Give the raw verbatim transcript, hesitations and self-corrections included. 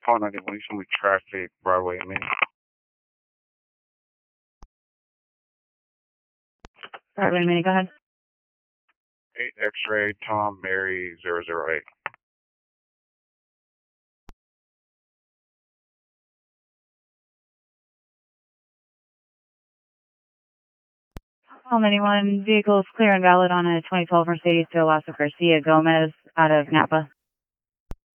Paul ninety-one, with traffic, Broadway, man. Broadway, Minnie, go ahead. eight X-ray, Tom, Mary, zero zero eight. Home anyone, vehicle is clear and valid on a twenty twelve Mercedes to Garcia Gomez out of Napa.